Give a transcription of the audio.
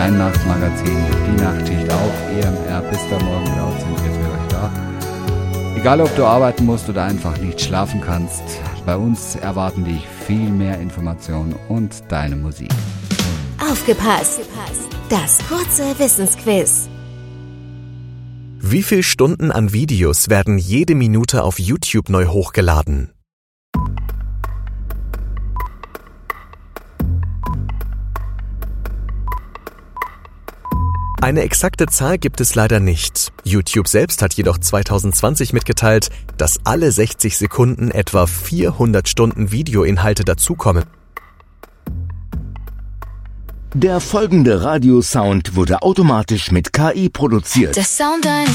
dein Nachtmagazin, die Nachtschicht auf EMR. Bis da morgen genau sind wir für euch da. Egal, ob du arbeiten musst oder einfach nicht schlafen kannst, bei uns erwarten dich viel mehr Informationen und deine Musik. Aufgepasst! Das kurze Wissensquiz. Wie viele Stunden an Videos werden jede Minute auf YouTube neu hochgeladen? Eine exakte Zahl gibt es leider nicht. YouTube selbst hat jedoch 2020 mitgeteilt, dass alle 60 Sekunden etwa 400 Stunden Videoinhalte dazukommen. Der folgende Radiosound wurde automatisch mit KI produziert. Der Sound eines